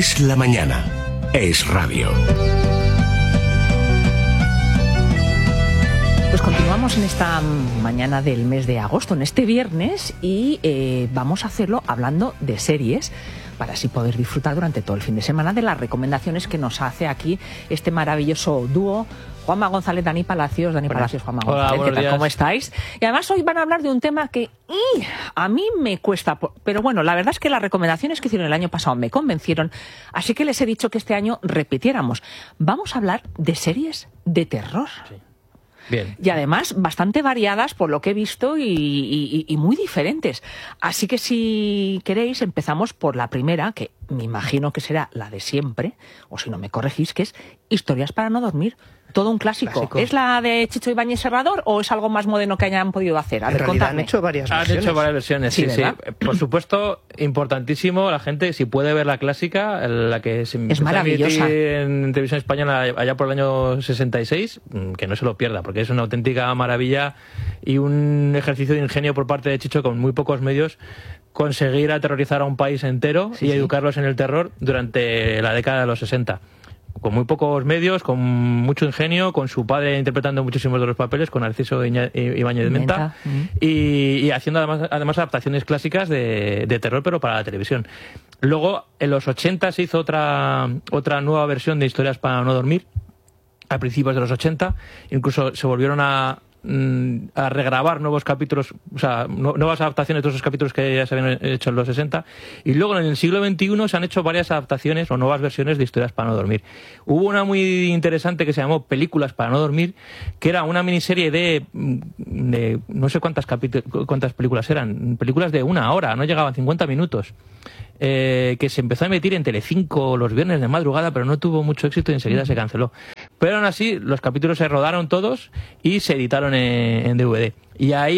Es la mañana. Es radio. Pues continuamos en esta mañana del mes de agosto, en este viernes, y vamos a hacerlo hablando de series, para así poder disfrutar durante todo el fin de semana de las recomendaciones que nos hace aquí este maravilloso dúo, Juanma González, Dani Palacios. Dani Palacios, Juanma González, ¿qué tal? ¿Cómo estáis? Y además hoy van a hablar de un tema que a mí me cuesta, pero bueno, la verdad es que las recomendaciones que hicieron el año pasado me convencieron, así que les he dicho que este año repitiéramos. Vamos a hablar de series de terror. Sí. Bien. Y además bastante variadas por lo que he visto y muy diferentes. Así que si queréis empezamos por la primera, que me imagino que será la de siempre, o si no me corregís, que es Historias para no dormir. Todo un clásico. ¿Es la de Chicho Ibáñez Serrador o es algo más moderno que hayan podido hacer? A ver, han hecho varias versiones. Han hecho varias versiones, sí. Por supuesto, importantísimo, la gente, si puede ver la clásica, la que se es maravillosa en televisión española allá por el año 66, que no se lo pierda, porque es una auténtica maravilla y un ejercicio de ingenio por parte de Chicho, con muy pocos medios, conseguir aterrorizar a un país entero y educarlos en el terror durante la década de los 60. Con muy pocos medios, con mucho ingenio, con su padre interpretando muchísimos de los papeles, con Narciso Ibáñez Menta, y haciendo además adaptaciones clásicas de terror, pero para la televisión. Luego, en los 80 se hizo otra nueva versión de Historias para no dormir, a principios de los 80, incluso se volvieron a regrabar nuevos capítulos, o sea, nuevas adaptaciones de esos capítulos que ya se habían hecho en los 60, y luego en el siglo XXI se han hecho varias adaptaciones o nuevas versiones de Historias para no dormir. Hubo una muy interesante que se llamó Películas para no dormir, que era una miniserie de no sé cuántas películas eran, películas de 1 hora, no llegaban 50 minutos. Que se empezó a emitir en Telecinco los viernes de madrugada, pero no tuvo mucho éxito y enseguida se canceló. Pero aún así, los capítulos se rodaron todos y se editaron en DVD. Y ahí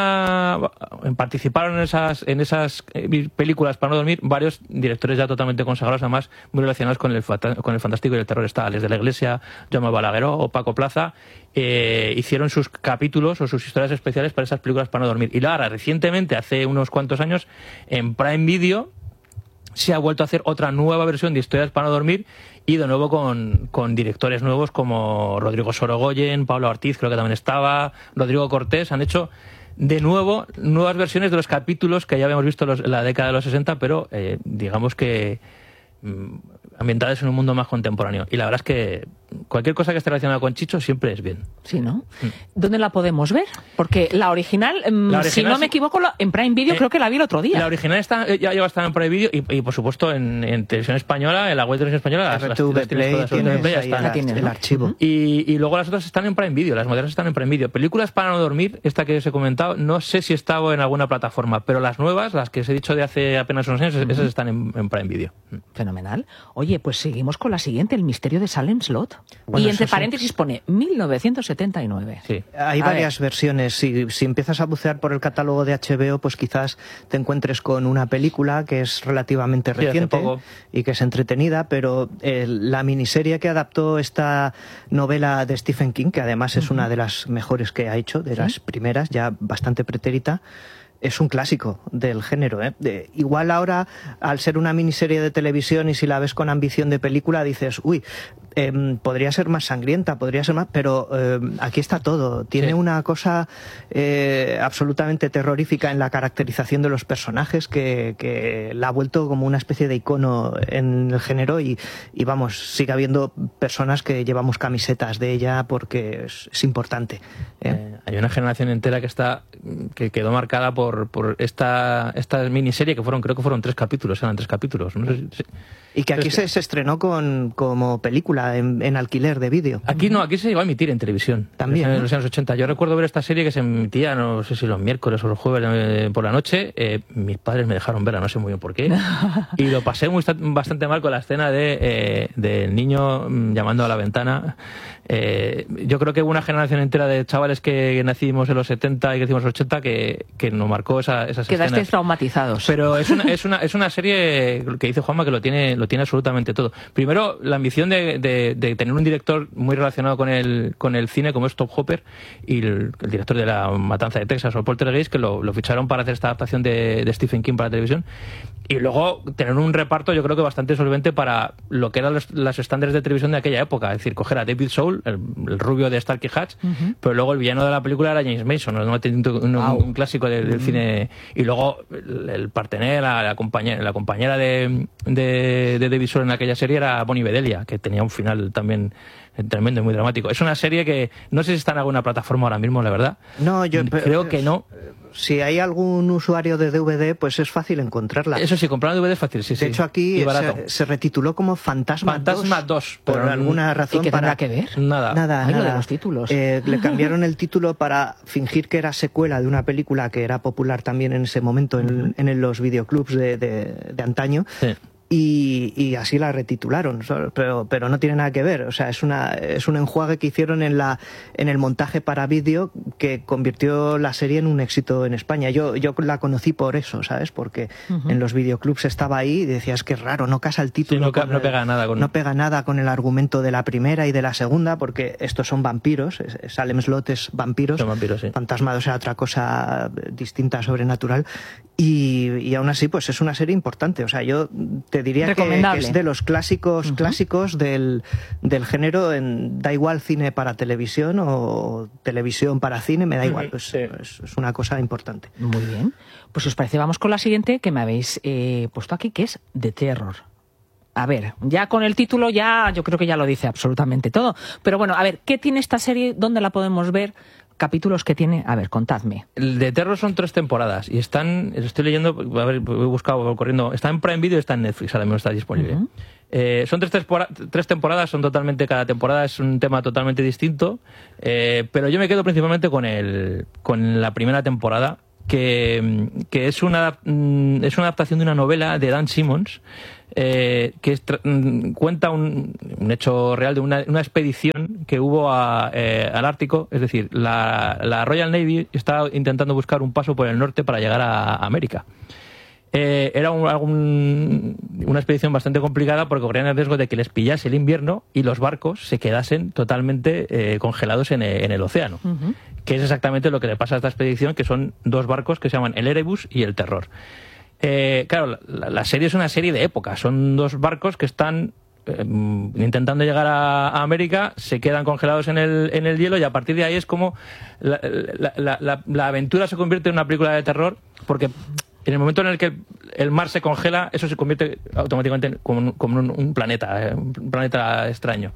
participaron en esas películas para no dormir varios directores ya totalmente consagrados, además muy relacionados con el fantástico y el terror. Está Les de la Iglesia, Jaume Balagueró o Paco Plaza. Hicieron sus capítulos o sus historias especiales para esas películas para no dormir. Y ahora, recientemente, hace unos cuantos años, en Prime Video se ha vuelto a hacer otra nueva versión de Historias para no dormir, y de nuevo con directores nuevos como Rodrigo Sorogoyen, Pablo Ortiz, creo que también estaba, Rodrigo Cortés. Han hecho de nuevo nuevas versiones de los capítulos que ya habíamos visto en la década de los 60, pero digamos que ambientadas en un mundo más contemporáneo. Y la verdad es que cualquier cosa que esté relacionada con Chicho siempre es bien. Sí, ¿no? ¿Dónde la podemos ver? Porque la original, si no me equivoco, en Prime Video creo que la vi el otro día. La original ya lleva a estar en Prime Video y por supuesto en televisión española, en la web de televisión española, RTV Play, tienes el archivo. Y luego las otras están en Prime Video, las modernas están en Prime Video. Películas para no dormir, esta que os he comentado, no sé si estaba en alguna plataforma, pero las nuevas, las que os he dicho de hace apenas unos años, esas están en Prime Video. Fenomenal. Oye, pues seguimos con la siguiente, El misterio de Salem Slot. Bueno, y entre paréntesis pone 1979. Sí. Hay varias versiones. Si empiezas a bucear por el catálogo de HBO, pues quizás te encuentres con una película que es relativamente reciente y que es entretenida, pero la miniserie que adaptó esta novela de Stephen King, que además es una de las mejores que ha hecho, de las primeras, ya bastante pretérita, es un clásico del género, ¿eh? Igual ahora, al ser una miniserie de televisión y si la ves con ambición de película, dices, uy, podría ser más sangrienta, podría ser más... Pero aquí está todo. Tiene una cosa absolutamente terrorífica en la caracterización de los personajes que la ha vuelto como una especie de icono en el género y vamos, sigue habiendo personas que llevamos camisetas de ella porque es importante. Hay una generación entera que quedó marcada por esta miniserie que creo que fueron 3 capítulos, eran 3 capítulos. No sé si... Y que aquí se estrenó como película en alquiler de vídeo. Aquí no, aquí se llegó a emitir en televisión. También. En los años 80. Yo recuerdo ver esta serie que se emitía, no sé si los miércoles o los jueves por la noche. Mis padres me dejaron verla, no sé muy bien por qué. Y lo pasé bastante mal con la escena del niño llamando a la ventana. Yo creo que hubo una generación entera de chavales que nacimos en los 70 y que crecimos en los 80 que nos marcó esas escenas. Quedasteis traumatizados. Pero es una serie que dice Juanma que lo tiene absolutamente todo. Primero, la ambición de de tener un director muy relacionado con el cine, como es Top Hopper, y el director de La Matanza de Texas o Poltergeist, que lo ficharon para hacer esta adaptación de Stephen King para la televisión. Y luego tener un reparto, yo creo que bastante solvente para lo que eran los estándares de televisión de aquella época. Es decir, coger a David Soul, el rubio de Starkey Hatch, pero luego el villano de la película era James Mason, un clásico del cine. Y luego el partener, la compañera de David Soul en aquella serie era Bonnie Bedelia, que tenía un final también tremendo y muy dramático. Es una serie que no sé si está en alguna plataforma ahora mismo, la verdad. No, yo creo que no. Si hay algún usuario de DVD, pues es fácil encontrarla. Eso sí, comprar DVD es fácil, sí. De hecho, aquí se retituló como Fantasma 2. Por alguna razón. ¿Y qué tendrá que ver? Nada. Lo de los títulos. Le cambiaron el título para fingir que era secuela de una película que era popular también en ese momento en los videoclubs de antaño. Sí. Y así la retitularon, pero no tiene nada que ver. O sea, es un enjuague que hicieron en el montaje para vídeo que convirtió la serie en un éxito en España. Yo la conocí por eso, ¿sabes? Porque en los videoclubs estaba ahí y decías que es raro, no casa el título. Sí, no pega nada no pega nada con el argumento de la primera y de la segunda, porque estos son vampiros. Salem Slot es vampiros. Son vampiros, sí. Fantasma 2 era otra cosa distinta, sobrenatural. Y aún así, pues es una serie importante. O sea, yo te diría que es de los clásicos del género. Da igual cine para televisión o televisión para cine, me da igual. Pues, es una cosa importante. Muy bien. Pues si os parece, vamos con la siguiente que me habéis puesto aquí, que es The Terror. A ver, ya con el título yo creo que ya lo dice absolutamente todo. Pero bueno, a ver, ¿qué tiene esta serie? ¿Dónde la podemos ver? ¿Capítulos que tiene? A ver, contadme. El de Terror son 3 temporadas y estoy leyendo, a ver, he buscado corriendo, está en Prime Video y está en Netflix, ahora mismo está disponible. Son 3 temporadas, cada temporada es un tema totalmente distinto, pero yo me quedo principalmente con la primera temporada, que es una adaptación de una novela de Dan Simmons, que cuenta un hecho real de una expedición que hubo al Ártico. Es decir, la Royal Navy estaba intentando buscar un paso por el norte para llegar a América. Era una expedición bastante complicada porque corrían el riesgo de que les pillase el invierno y los barcos se quedasen totalmente congelados en el océano. Que es exactamente lo que le pasa a esta expedición, que son 2 barcos que se llaman el Erebus y el Terror. Claro, la serie es una serie de época. Son 2 barcos que están intentando llegar a América, se quedan congelados en el hielo, y a partir de ahí es como la aventura se convierte en una película de terror, porque en el momento en el que el mar se congela, eso se convierte automáticamente como un planeta extraño.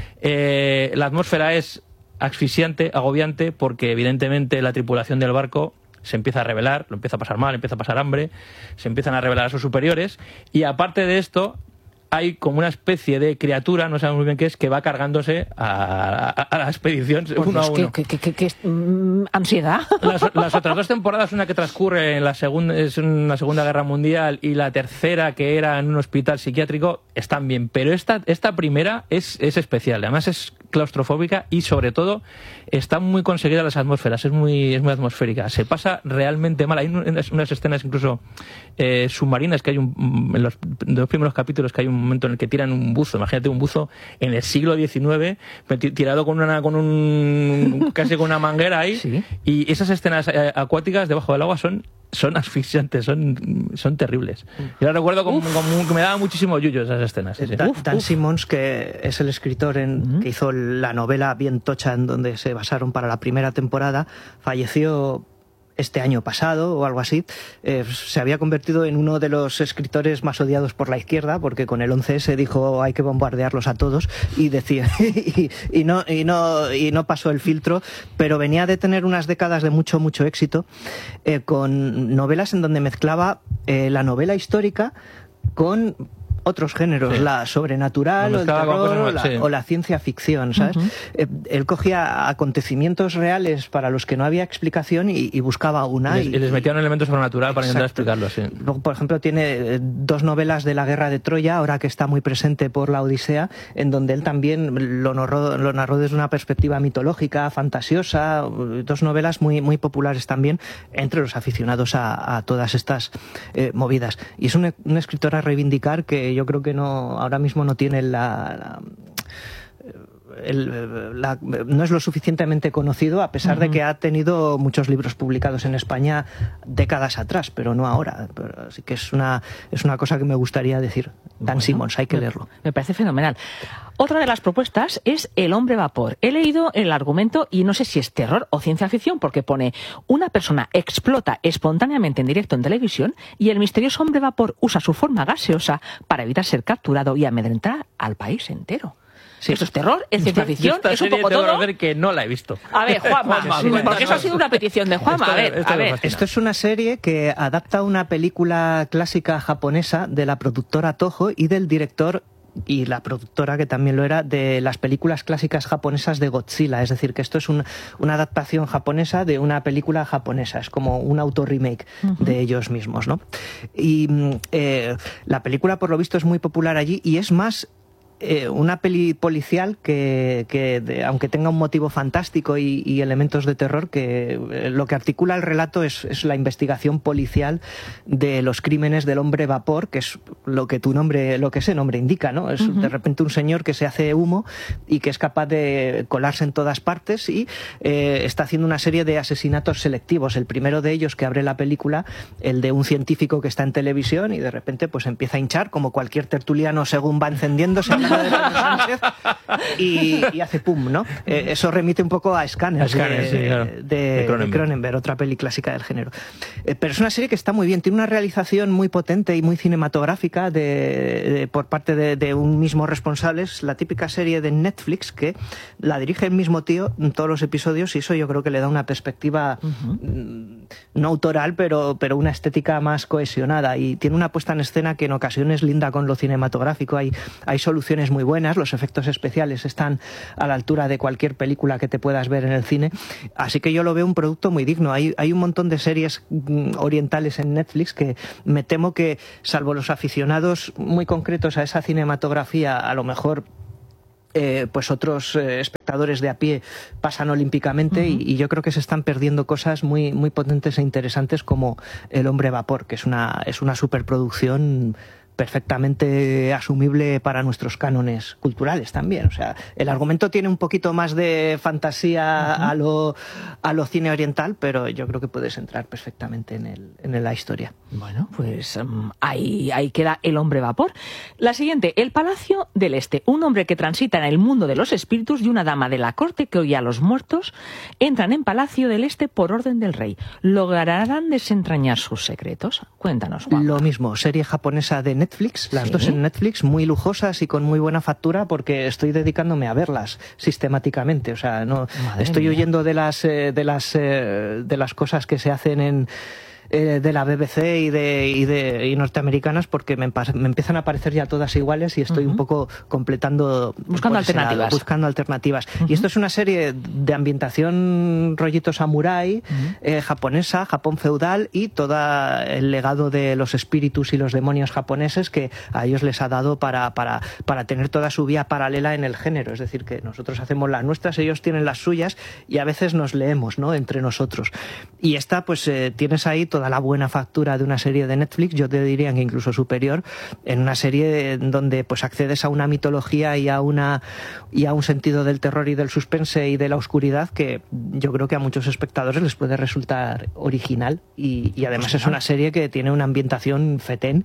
La atmósfera es asfixiante, agobiante, porque evidentemente la tripulación del barco se empieza a rebelar, lo empieza a pasar mal, empieza a pasar hambre, se empiezan a rebelar a sus superiores, y aparte de esto hay como una especie de criatura, no sabemos muy bien qué es, que va cargándose a la expedición uno a uno. ¿Qué ansiedad? Las otras 2 temporadas, una que transcurre en la Segunda Guerra Mundial y la tercera, que era en un hospital psiquiátrico, están bien, pero esta primera es especial. Además es claustrofóbica y sobre todo están muy conseguidas las atmósferas, es muy atmosférica, se pasa realmente mal. Hay unas escenas incluso submarinas que hay en los 2 primeros capítulos, que hay un momento en el que tiran un buzo, imagínate un buzo en el siglo XIX tirado casi con una manguera ahí. ¿Sí? Y esas escenas acuáticas debajo del agua son asfixiantes, son terribles. Yo recuerdo como que me daba muchísimo yuyo esas escenas. Sí. Dan Simmons, que es el escritor que hizo la novela bien tocha en donde se basaron para la primera temporada, falleció este año pasado o algo así. Se había convertido en uno de los escritores más odiados por la izquierda, porque con el 11S dijo hay que bombardearlos a todos, y decía y no pasó el filtro, pero venía de tener unas décadas de mucho éxito, con novelas en donde mezclaba la novela histórica con otros géneros, la sobrenatural o el terror o la ciencia ficción, ¿sabes? Él cogía acontecimientos reales para los que no había explicación y buscaba una. Y les metía un elemento sobrenatural para intentar explicarlo, sí. Luego, por ejemplo, tiene 2 novelas de la Guerra de Troya, ahora que está muy presente por la Odisea, en donde él también lo narró desde una perspectiva mitológica, fantasiosa. 2 novelas muy populares también entre los aficionados a todas estas movidas. Y es un escritor a reivindicar, que yo creo que ahora mismo no tiene no es lo suficientemente conocido, a pesar de que ha tenido muchos libros publicados en España décadas atrás, pero no ahora. Así que es una cosa que me gustaría decir. Dan Simmons, hay que leerlo. Me parece fenomenal. Otra de las propuestas es El hombre vapor. He leído el argumento y no sé si es terror o ciencia ficción, porque pone: una persona explota espontáneamente en directo en televisión y el misterioso hombre vapor usa su forma gaseosa para evitar ser capturado y amedrentar al país entero. Sí. ¿Eso es terror? ¿Es ciencia ficción? ¿Es un poco todo? Tengo que ver que no la he visto. A ver, Juanma, porque eso ha sido una petición de Juanma. A ver. Esto es una serie que adapta una película clásica japonesa de la productora Toho y del director y la productora, que también lo era, de las películas clásicas japonesas de Godzilla. Es decir, que esto es una adaptación japonesa de una película japonesa. Es como un auto-remake de ellos mismos, ¿no? Y la película, por lo visto, es muy popular allí y es más una peli policial que aunque tenga un motivo fantástico y elementos de terror, que lo que articula el relato es la investigación policial de los crímenes del hombre vapor, que es lo que ese nombre indica, ¿no? Es de repente un señor que se hace humo y que es capaz de colarse en todas partes y está haciendo una serie de asesinatos selectivos. El primero de ellos, que abre la película, el de un científico que está en televisión y de repente pues empieza a hinchar como cualquier tertuliano según va encendiéndose y hace pum, ¿no? Eso remite un poco a Scanners, de Cronenberg, otra peli clásica del género. Pero es una serie que está muy bien, tiene una realización muy potente y muy cinematográfica por parte de un mismo responsable. Es la típica serie de Netflix que la dirige el mismo tío en todos los episodios, y eso yo creo que le da una perspectiva no autoral, pero una estética más cohesionada, y tiene una puesta en escena que en ocasiones linda con lo cinematográfico. Hay soluciones muy buenas, los efectos especiales están a la altura de cualquier película que te puedas ver en el cine, así que yo lo veo un producto muy digno. Hay un montón de series orientales en Netflix que me temo que, salvo los aficionados muy concretos a esa cinematografía, a lo mejor pues otros espectadores de a pie pasan olímpicamente, y yo creo que se están perdiendo cosas muy, muy potentes e interesantes como El hombre vapor, que es una superproducción perfectamente asumible para nuestros cánones culturales también. O sea, el argumento tiene un poquito más de fantasía a lo cine oriental, pero yo creo que puedes entrar perfectamente en la historia. Bueno, pues ahí queda El hombre vapor. La siguiente: El Palacio del Este. Un hombre que transita en el mundo de los espíritus y una dama de la corte que oye a los muertos entran en Palacio del Este por orden del rey. ¿Lograrán desentrañar sus secretos? Cuéntanos, Juan. Lo mismo, serie japonesa de Netflix, las dos en Netflix, muy lujosas y con muy buena factura, porque estoy dedicándome a verlas sistemáticamente. O sea, no estoy huyendo de las cosas que se hacen de la BBC y norteamericanas, porque me empiezan a parecer ya todas iguales y estoy un poco buscando alternativas. Y esto es una serie de ambientación rollito samurái, japonesa, Japón feudal, y todo el legado de los espíritus y los demonios japoneses que a ellos les ha dado para tener toda su vía paralela en el género. Es decir, que nosotros hacemos las nuestras, ellos tienen las suyas, y a veces nos leemos, ¿no?, entre nosotros. Y esta, pues tienes ahí toda la buena factura de una serie de Netflix, yo te diría que incluso superior, en una serie donde pues accedes a una mitología y a un sentido del terror y del suspense y de la oscuridad que yo creo que a muchos espectadores les puede resultar original, y además es una serie que tiene una ambientación fetén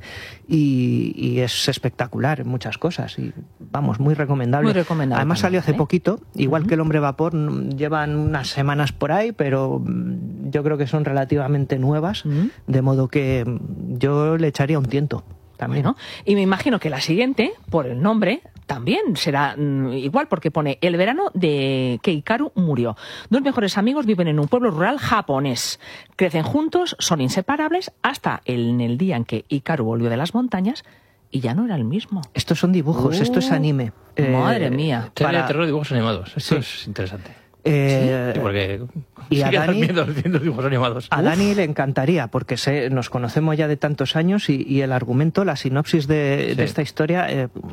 y es espectacular en muchas cosas, y vamos, muy recomendable. Muy recomendable. Además salió hace poquito, igual que El hombre vapor, llevan unas semanas por ahí, pero yo creo que son relativamente nuevas, de modo que yo le echaría un tiento también. Bueno, y me imagino que la siguiente, por el nombre, también será igual, porque pone El verano de que Hikaru murió. Dos mejores amigos viven en un pueblo rural japonés. Crecen juntos, son inseparables, hasta en el día en que Hikaru volvió de las montañas y ya no era el mismo. Estos son dibujos, esto es anime. Madre mía. Serie de terror, dibujos animados. Esto es interesante. Sí, porque y a Dani, viendo dibujos animados. A Dani le encantaría, porque nos conocemos ya de tantos años, y el argumento, la sinopsis de esta historia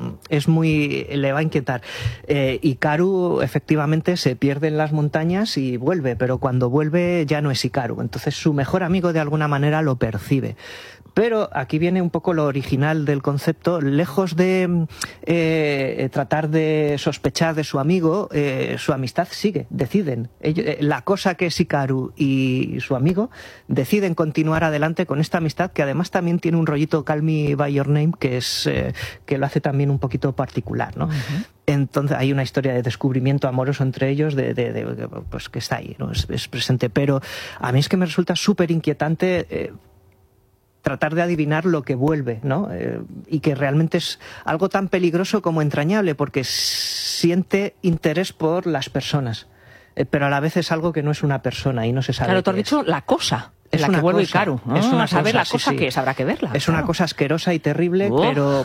le va a inquietar. Hikaru efectivamente se pierde en las montañas y vuelve, pero cuando vuelve ya no es Hikaru, entonces su mejor amigo de alguna manera lo percibe. Pero aquí viene un poco lo original del concepto. Lejos de tratar de sospechar de su amigo, su amistad sigue, deciden. La cosa que es Hikaru y su amigo deciden continuar adelante con esta amistad, que además también tiene un rollito Call Me By Your Name, que lo hace también un poquito particular, ¿no? Uh-huh. Entonces hay una historia de descubrimiento amoroso entre ellos, pues que está ahí, ¿no? Es presente. Pero a mí es que me resulta súper inquietante tratar de adivinar lo que vuelve, ¿no? Y que realmente es algo tan peligroso como entrañable, porque siente interés por las personas, pero a la vez es algo que no es una persona y no se sabe. Claro, tú has dicho la cosa. Es la que vuelve Hikaru. Es una saber la cosa que es, habrá que verla. Es una cosa asquerosa y terrible, pero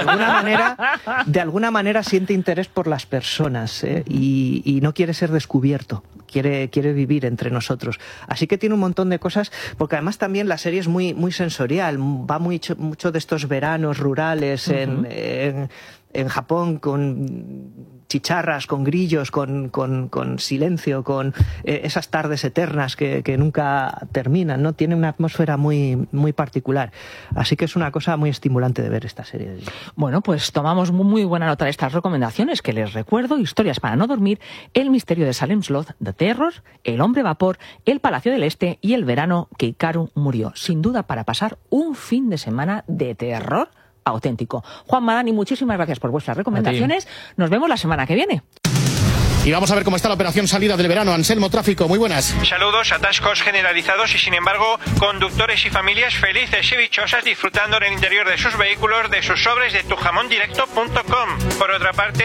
de alguna manera siente interés por las personas, y no quiere ser descubierto. Quiere vivir entre nosotros. Así que tiene un montón de cosas, porque además también la serie es muy, muy sensorial. Va mucho de estos veranos rurales en Japón, con chicharras, con grillos, con silencio, con esas tardes eternas que nunca terminan, ¿no? Tiene una atmósfera muy, muy particular. Así que es una cosa muy estimulante de ver esta serie. Bueno, pues tomamos muy buena nota de estas recomendaciones, que les recuerdo: Historias para no dormir, El misterio de Salem Slot, The Terror, El hombre vapor, El palacio del este y El verano que Hikaru murió. Sin duda para pasar un fin de semana de terror auténtico. Juan Madani, muchísimas gracias por vuestras recomendaciones. Nos vemos la semana que viene. Y vamos a ver cómo está la operación salida del verano. Anselmo, tráfico, muy buenas. Saludos, atascos generalizados y sin embargo conductores y familias felices y dichosas disfrutando en el interior de sus vehículos de sus sobres de tujamondirecto.com. Por otra parte,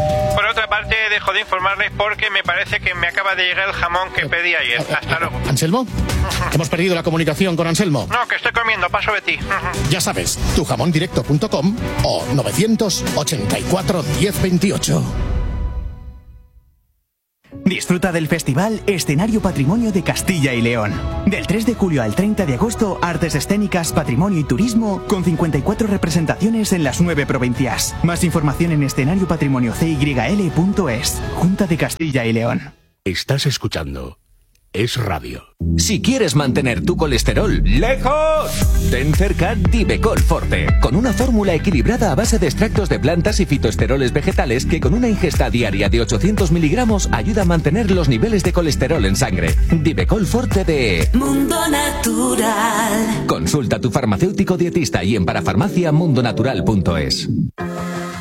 dejo de informarles porque me parece que me acaba de llegar el jamón que pedí ayer. Hasta luego. ¿Anselmo? Hemos perdido la comunicación con Anselmo. No, que estoy comiendo, paso de ti. Ya sabes, tujamondirecto.com o 984 1028. Disfruta del festival Escenario Patrimonio de Castilla y León. Del 3 de julio al 30 de agosto, artes escénicas, patrimonio y turismo, con 54 representaciones en las 9 provincias. Más información en escenariopatrimoniocyl.es. Junta de Castilla y León. Estás escuchando Es Radio. Si quieres mantener tu colesterol lejos, ten cerca Divecol Forte, con una fórmula equilibrada a base de extractos de plantas y fitoesteroles vegetales que con una ingesta diaria de 800 miligramos ayuda a mantener los niveles de colesterol en sangre. Divecol Forte de Mundo Natural. Consulta a tu farmacéutico dietista y en parafarmacia mundonatural.es.